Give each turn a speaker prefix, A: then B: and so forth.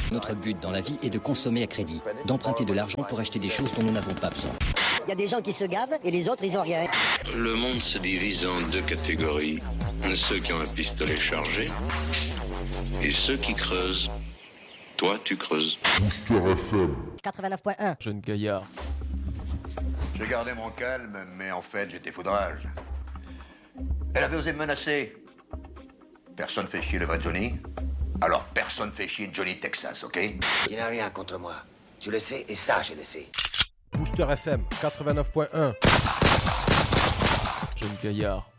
A: Notre but dans la vie est de consommer à crédit, d'emprunter de l'argent pour acheter des choses dont nous n'avons pas besoin.
B: Il y a des gens qui se gavent et les autres, ils ont rien.
C: Le monde se divise en deux catégories. Ceux qui ont un pistolet chargé et ceux qui creusent. Toi, tu creuses.
D: Booster FM
B: 89.1.
E: Jeune gaillard.
F: J'ai gardé mon calme, mais en fait, j'étais foudrage. Elle avait osé me menacer. Personne fait chier le vrai Johnny. Alors personne fait chier Johnny Texas, ok?
G: Tu n'as rien contre moi. Tu le sais, et ça, je le sais.
H: Booster FM 89.1.
E: Jeune gaillard.